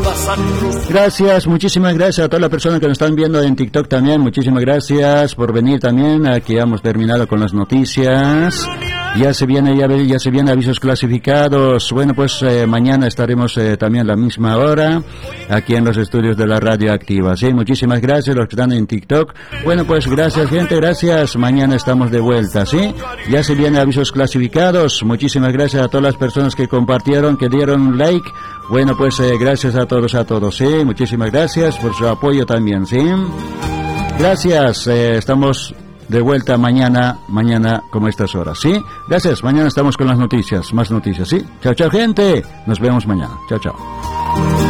Gracias, muchísimas gracias a todas las personas que nos están viendo en TikTok también. Muchísimas gracias por venir también. Aquí hemos terminado con las noticias. Ya se viene avisos clasificados. Bueno, pues mañana estaremos también a la misma hora aquí en los estudios de la Radio Activa. Sí, muchísimas gracias los que están en TikTok. Bueno, pues gracias gente, gracias. Mañana estamos de vuelta, ¿sí? Ya se vienen avisos clasificados. Muchísimas gracias a todas las personas que compartieron, que dieron un like. Bueno, pues gracias a todos, ¿sí? Muchísimas gracias por su apoyo también, ¿sí? Gracias, estamos de vuelta mañana como estas horas, ¿sí? Gracias, mañana estamos con las noticias, más noticias, ¿sí? Chao, chao gente, nos vemos mañana, chao, chao.